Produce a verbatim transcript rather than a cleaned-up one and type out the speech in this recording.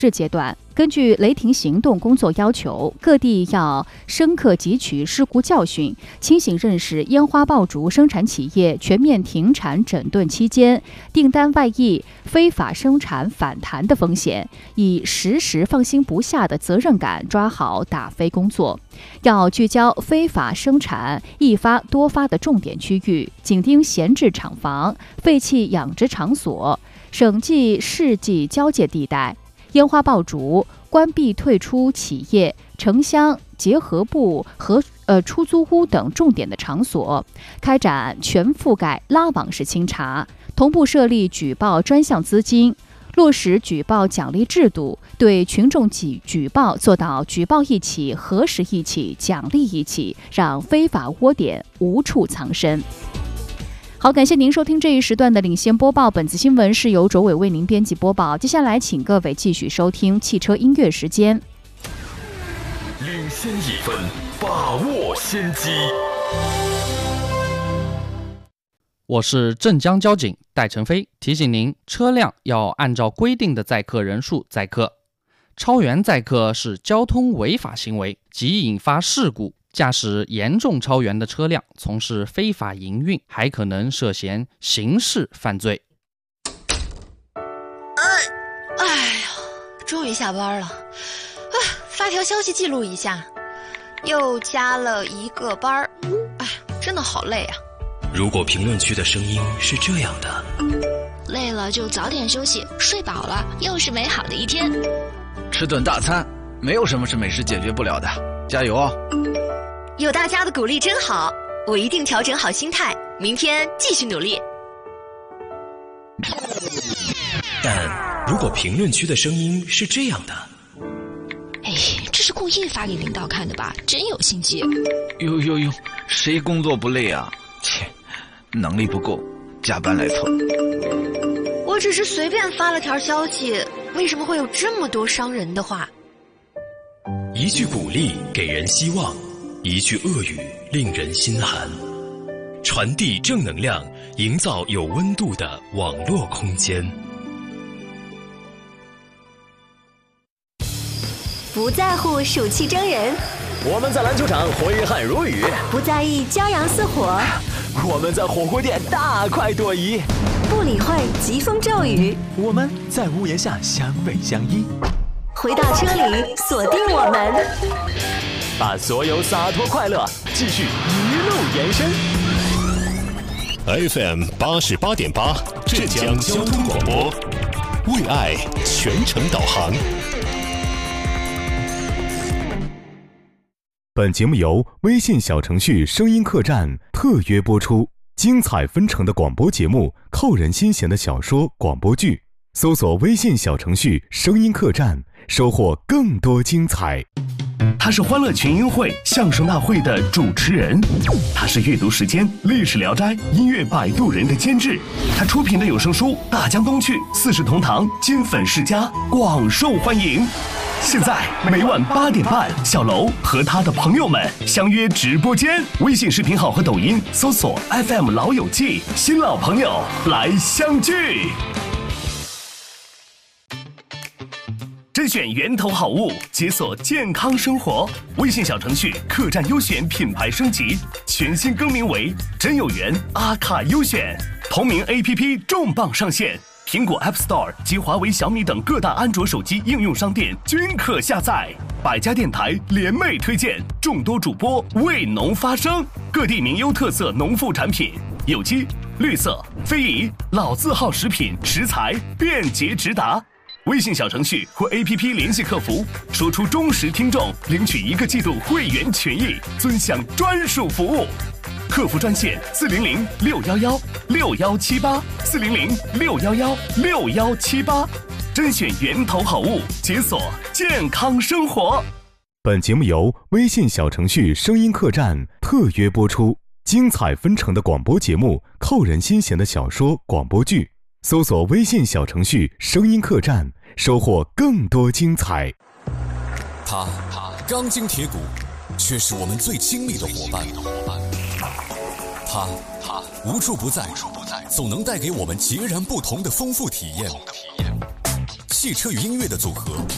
这阶段，根据雷霆行动工作要求，各地要深刻汲取事故教训，清醒认识烟花爆竹生产企业全面停产整顿期间订单外溢、非法生产反弹的风险，以时时放心不下的责任感抓好打非工作。要聚焦非法生产易发多发的重点区域，紧盯闲置厂房、废弃养殖场所、省际市际交界地带。烟花爆竹、关闭退出企业、城乡结合部和呃出租屋等重点的场所，开展全覆盖拉网式清查，同步设立举报专项资金，落实举报奖励制度，对群众举举报做到举报一起、核实一起、奖励一起，让非法窝点无处藏身。好，感谢您收听这一时段的领先播报。本次新闻是由卓伟为您编辑播报。接下来，请各位继续收听汽车音乐时间。 领先一分，把握先机。 我是镇江交警戴成飞，提醒您，车辆要按照规定的载客人数载客，超员载客是交通违法行为，即引发事故。驾驶严重超员的车辆从事非法营运，还可能涉嫌刑事犯罪。 哎，哎呀，终于下班了，啊，发条消息记录一下，又加了一个班儿，哎，真的好累啊。 如果评论区的声音是这样的， 累了就早点休息，睡饱了又是美好的一天。 吃顿大餐，没有什么是美食解决不了的，加油哦！ 有大家的鼓励真好，我一定调整好心态，明天继续努力。 但如果评论区的声音是这样的， 哎，这是故意发给领导看的吧？真有心机。 呦呦呦，谁工作不累啊？切，能力不够，加班来凑。 我只是随便发了条消息，为什么会有这么多伤人的话？ 一句鼓励给人希望，一句恶语令人心寒。传递正能量，营造有温度的网络空间。 不在乎暑气蒸人， 我们在篮球场挥汗如雨； 不在意骄阳似火， 我们在火锅店大快朵颐； 不理会疾风骤雨， 我们在屋檐下相偎相依。 回到车里，锁定我们， 把所有洒脱快乐继续一路延伸。 F M 八十八点八，浙江交通广播，为爱全程导航。 本节目由微信小程序声音客栈特约播出，精彩纷呈的广播节目，扣人心弦的小说、广播剧，搜索微信小程序声音客栈，收获更多精彩。 他是欢乐群英会相声大会的主持人，他是阅读时间历史聊斋音乐摆渡人的监制，他出品的有声书《大江东去》四世同堂金粉世家广受欢迎。现在每晚八点半，小楼和他的朋友们相约直播间，微信视频号和抖音搜索 F M 老友记，新老朋友来相聚。甄选源头好物，解锁健康生活。微信小程序客栈优选品牌升级，全新更名为真有缘阿卡优选。同名 A P P 重磅上线，苹果 App Store 及华为、小米等各大安卓手机应用商店均可下载。百家电台联袂推荐，众多主播为农发声，各地名优特色农副产品，有机、绿色、非遗、老字号食品食材便捷直达。微信小程序或 A P P 联系客服，说出忠实听众，领取一个季度会员权益，尊享专属服务。客服专线四零零六幺幺六幺七八四零零六幺幺六幺七八，甄选源头好物，解锁健康生活。 本节目由微信小程序声音客栈特约播出，精彩纷呈的广播节目，扣人心弦的小说、广播剧。搜索微信小程序声音客栈，收获更多精彩。 他钢筋铁骨，却是我们最亲密的伙伴。他无处不在，总能带给我们截然不同的丰富体验。汽车与音乐的组合，